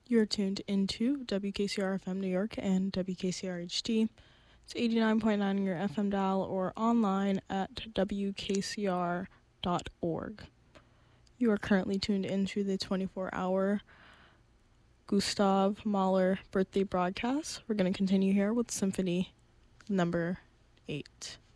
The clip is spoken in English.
You're tuned into WKCR FM New York and WKCR HD. It's 89.9 on your FM dial or online at WKCR.org. You are currently tuned into the 24-hour Gustav Mahler birthday broadcast. We're going to continue here with Symphony number 8.